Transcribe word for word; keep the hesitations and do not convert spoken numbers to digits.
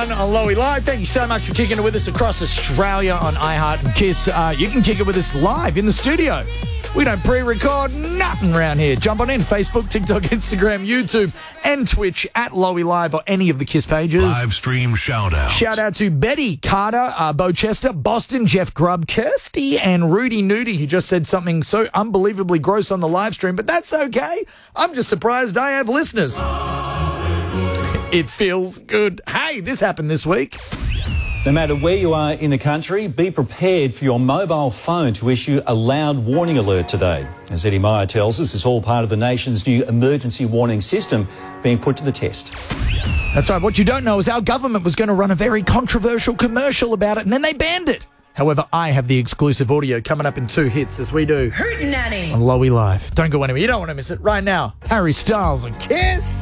one on Lowy Live. Thank you so much for kicking it with us across Australia on iHeart and Kiss. Uh, you can kick it with us live in the studio. We don't pre-record nothing around here. Jump on in, Facebook, TikTok, Instagram, YouTube, and Twitch at Lowy Live or any of the Kiss pages. Live stream shout-out. Shout out to Betty, Carter, uh, Bo Chester, Boston, Jeff Grubb, Kirsty, and Rudy Nudie, who just said something so unbelievably gross on the live stream, but that's okay. I'm just surprised I have listeners. It feels good. Hey, this happened this week. No matter where you are in the country, be prepared for your mobile phone to issue a loud warning alert today. As Eddie Meyer tells us, it's all part of the nation's new emergency warning system being put to the test. That's right. What you don't know is our government was going to run a very controversial commercial about it, and then they banned it. However, I have the exclusive audio coming up in two hits as we do Hootenanny on Lowy Live. Don't go anywhere. You don't want to miss it. Right now, Harry Styles and Kiss.